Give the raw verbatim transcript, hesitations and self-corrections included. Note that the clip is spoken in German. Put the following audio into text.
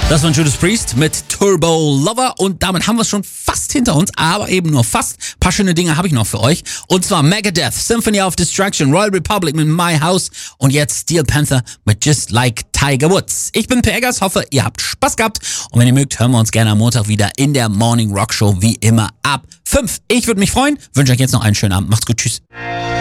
Das war Judas Priest mit Turbo Lover und damit haben wir es schon fast hinter uns, aber eben nur fast. Ein paar schöne Dinge habe ich noch für euch. Und zwar Megadeth, Symphony of Destruction, Royal Republic mit My House und jetzt Steel Panther mit Just Like Tiger Woods. Ich bin Pegas, hoffe, ihr habt Spaß gehabt und wenn ihr mögt, hören wir uns gerne am Montag wieder in der Morning Rock Show wie immer ab fünf. Ich würde mich freuen, wünsche euch jetzt noch einen schönen Abend. Macht's gut, tschüss.